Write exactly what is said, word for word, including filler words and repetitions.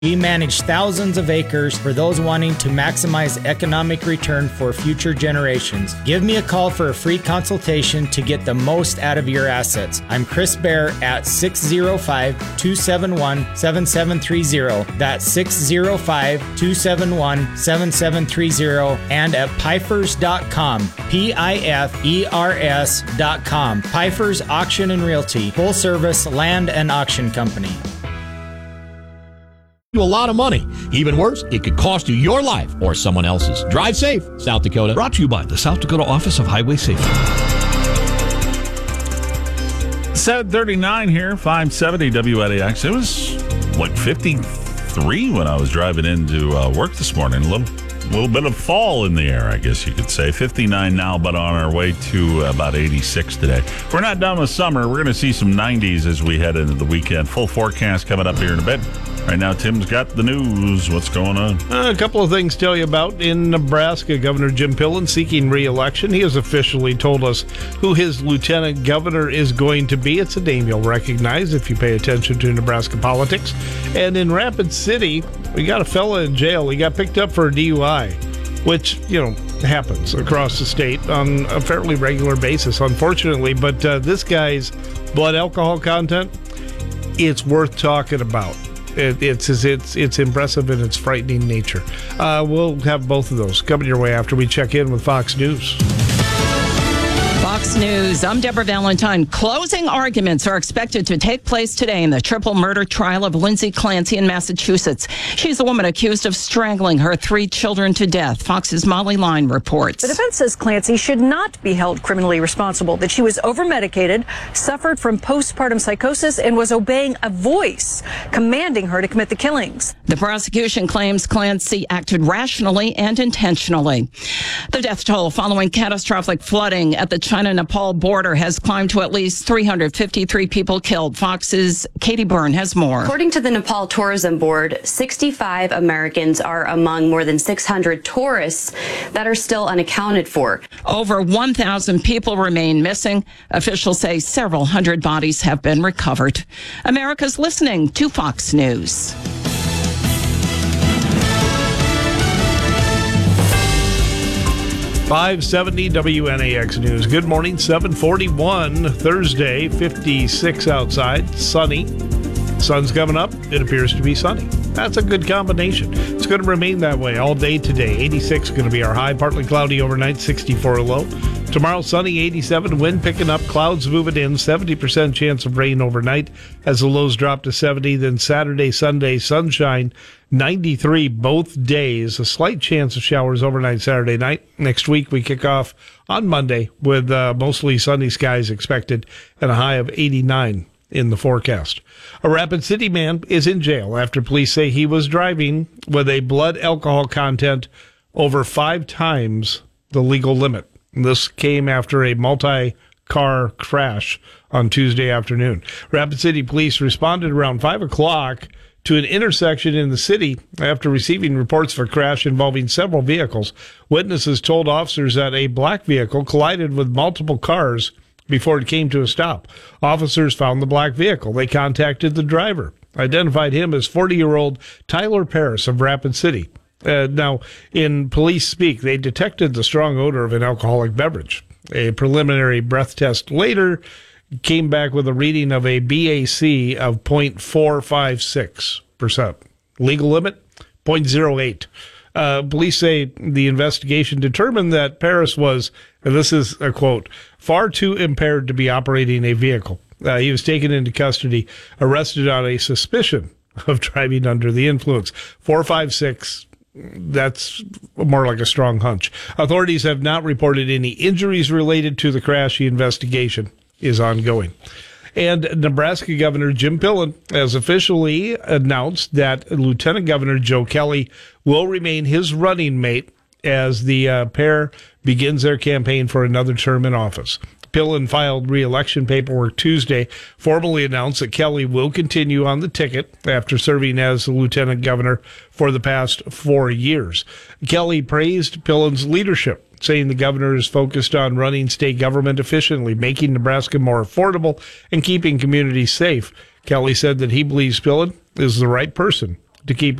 We manage thousands of acres for those wanting to maximize economic return for future generations. Give me a call for a free consultation to get the most out of your assets. I'm Chris Bear at six oh five, two seven one, seven seven three oh. That's six oh five, two seven one, seven seven three oh and at pifers dot com. P I F E R S dot com. Pifers Auction and Realty. Full service land and auction company. You a lot of money. Even worse, it could cost you your life or someone else's. Drive safe, South Dakota. Brought to you by the South Dakota Office of Highway Safety. seven thirty-nine here, five seventy W N A X. It was, what, fifty-three when I was driving into uh, work this morning. A little, little bit of fall in the air, I guess you could say. fifty-nine now, but on our way to about eighty-six today. We're not done with summer. We're going to see some nineties as we head into the weekend. Full forecast coming up here in a bit. Right now, Tim's got the news. What's going on? Uh, a couple of things to tell you about. In Nebraska, Governor Jim Pillen seeking re-election. He has officially told us who his lieutenant governor is going to be. It's a name you'll recognize if you pay attention to Nebraska politics. And in Rapid City, we got a fella in jail. He got picked up for a D U I, which, you know, happens across the state on a fairly regular basis, unfortunately. But uh, this guy's blood alcohol content, it's worth talking about. It, it's it's it's impressive in its frightening nature. Uh, we'll have both of those coming your way after we check in with Fox News. Fox News, I'm Deborah Valentine. Closing arguments are expected to take place today in the triple murder trial of Lindsay Clancy in Massachusetts. She's a woman accused of strangling her three children to death. Fox's Molly Line reports. The defense says Clancy should not be held criminally responsible, that she was over-medicated, suffered from postpartum psychosis, and was obeying a voice commanding her to commit the killings. The prosecution claims Clancy acted rationally and intentionally. The death toll following catastrophic flooding at the China-Nepal border has climbed to at least three hundred fifty-three people killed. Fox's Katie Byrne has more. According to the Nepal Tourism Board, sixty-five Americans are among more than six hundred tourists that are still unaccounted for. Over one thousand people remain missing. Officials say several hundred bodies have been recovered. America's listening to Fox News. five seventy W N A X News. Good morning, seven forty-one, Thursday, fifty-six outside, sunny. Sun's coming up. It appears to be sunny. That's a good combination. It's going to remain that way all day today. eighty-six going to be our high, partly cloudy overnight, sixty-four low. Tomorrow, sunny, eighty-seven, wind picking up, clouds moving in, seventy percent chance of rain overnight as the lows drop to seventy. Then Saturday, Sunday, sunshine, ninety-three both days. A slight chance of showers overnight Saturday night. Next week, we kick off on Monday with uh, mostly sunny skies expected and a high of eighty-nine in the forecast. A Rapid City man is in jail after police say he was driving with a blood alcohol content over five times the legal limit. This came after a multi-car crash on Tuesday afternoon. Rapid City police responded around five o'clock to an intersection in the city after receiving reports of a crash involving several vehicles. Witnesses told officers that a black vehicle collided with multiple cars before it came to a stop. Officers found the black vehicle. They contacted the driver, identified him as forty-year-old Tyler Paris of Rapid City. Uh, now, in police speak, they detected the strong odor of an alcoholic beverage. A preliminary breath test later came back with a reading of a B A C of zero point four five six percent. Legal limit, zero point zero eight. Uh, police say the investigation determined that Paris was, and this is a quote, far too impaired to be operating a vehicle. Uh, he was taken into custody, arrested on a suspicion of driving under the influence. four five six, that's more like a strong hunch. Authorities have not reported any injuries related to the crash. The investigation is ongoing. And Nebraska Governor Jim Pillen has officially announced that Lieutenant Governor Joe Kelly will remain his running mate as the uh, pair begins their campaign for another term in office. Pillen filed re-election paperwork Tuesday, formally announced that Kelly will continue on the ticket after serving as the lieutenant governor for the past four years. Kelly praised Pillen's leadership, saying the governor is focused on running state government efficiently, making Nebraska more affordable, and keeping communities safe. Kelly said that he believes Pillen is the right person to keep